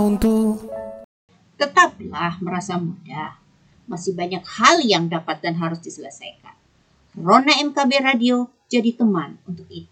untuk Tetaplah merasa muda. Masih banyak hal yang dapat dan harus diselesaikan. Rona MKB Radio jadi teman untuk itu.